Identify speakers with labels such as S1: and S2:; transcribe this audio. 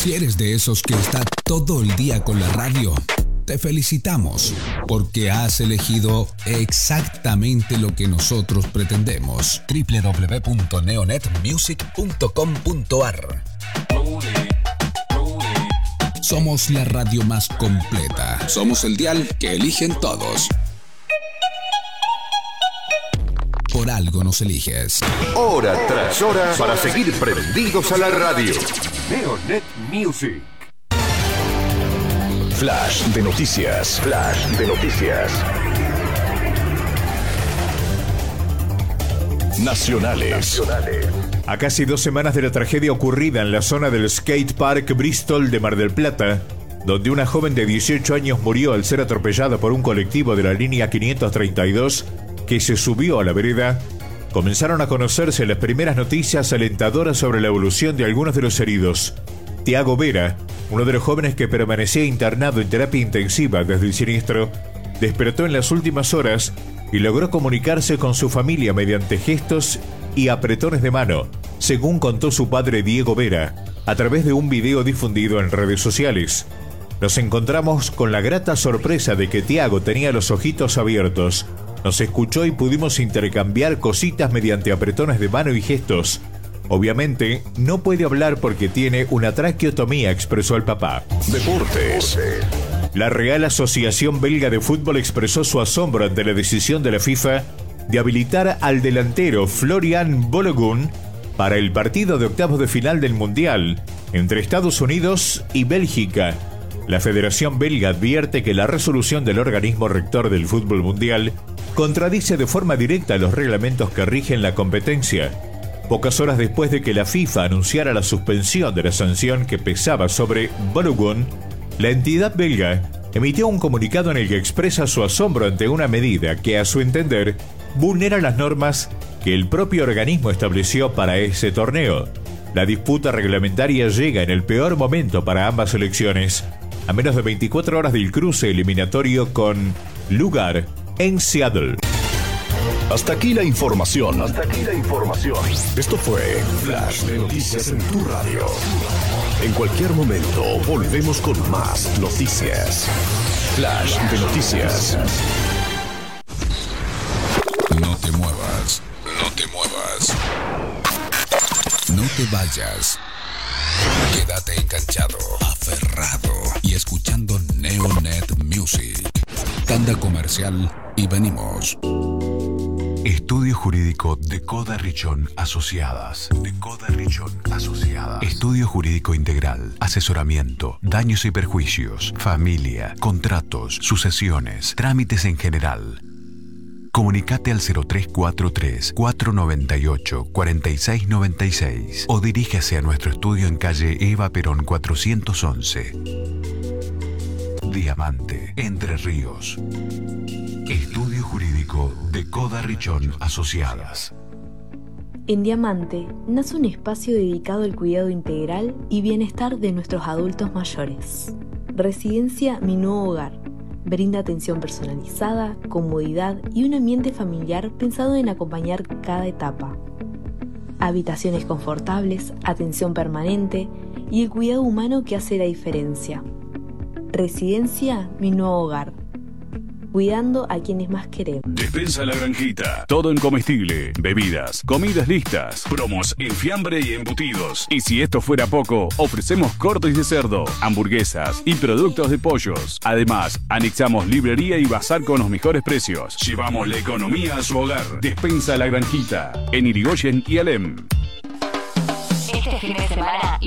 S1: Si eres de esos que está todo el día con la radio, te felicitamos porque has elegido exactamente lo que nosotros pretendemos. www.neonetmusic.com.ar. Somos la radio más completa. Somos el dial que eligen todos. Por algo nos eliges.
S2: Hora tras hora para seguir prendidos a la radio. Neonet Music. Flash de noticias. Flash de noticias. Nacionales.
S3: A casi 2 semanas de la tragedia ocurrida en la zona del Skate Park Bristol de Mar del Plata, donde una joven de 18 años murió al ser atropellada por un colectivo de la línea 532 que se subió a la vereda, comenzaron a conocerse las primeras noticias alentadoras sobre la evolución de algunos de los heridos. Tiago Vera, uno de los jóvenes que permanecía internado en terapia intensiva desde el siniestro, despertó en las últimas horas y logró comunicarse con su familia mediante gestos y apretones de mano, según contó su padre Diego Vera, a través de un video difundido en redes sociales. Nos encontramos con la grata sorpresa de que Tiago tenía los ojitos abiertos. Nos escuchó y pudimos intercambiar cositas mediante apretones de mano y gestos. Obviamente, no puede hablar porque tiene una traqueotomía, expresó el papá.
S2: Deportes.
S3: La Real Asociación Belga de Fútbol expresó su asombro ante la decisión de la FIFA de habilitar al delantero Florian Balogun para el partido de octavos de final del Mundial entre Estados Unidos y Bélgica. La Federación Belga advierte que la resolución del organismo rector del fútbol mundial contradice de forma directa los reglamentos que rigen la competencia. Pocas horas después de que la FIFA anunciara la suspensión de la sanción que pesaba sobre Balogun, la entidad belga emitió un comunicado en el que expresa su asombro ante una medida que, a su entender, vulnera las normas que el propio organismo estableció para ese torneo. La disputa reglamentaria llega en el peor momento para ambas selecciones, a menos de 24 horas del cruce eliminatorio con lugar en Seattle.
S2: Hasta aquí la información. Esto fue Flash de Noticias en tu radio. En cualquier momento volvemos con más noticias. Flash de Noticias.
S1: No te muevas. No te muevas. No te vayas. Quédate enganchado, aferrado y escuchando Neonet Music. Tanda comercial y venimos.
S4: Estudio Jurídico de Coda Richón Asociadas. Estudio Jurídico Integral. Asesoramiento, daños y perjuicios, familia, contratos, sucesiones, trámites en general. Comunicate al 0343-498-4696 o diríjase a nuestro estudio en calle Eva Perón 411. Diamante, Entre Ríos. Estudio Jurídico de Coda Richón Asociadas.
S5: En Diamante nace un espacio dedicado al cuidado integral y bienestar de nuestros adultos mayores. Residencia Mi Nuevo Hogar. Brinda atención personalizada, comodidad y un ambiente familiar pensado en acompañar cada etapa. Habitaciones confortables, atención permanente y el cuidado humano que hace la diferencia. Residencia Mi Nuevo Hogar. Cuidando a quienes más queremos.
S6: Despensa La Granjita. Todo en comestible, bebidas, comidas listas, promos en fiambre y embutidos. Y si esto fuera poco, ofrecemos cortes de cerdo, hamburguesas y productos de pollos. Además, anexamos librería y bazar con los mejores precios. Llevamos la economía a su hogar. Despensa La Granjita. En Irigoyen y Alem.
S7: Este fin de semana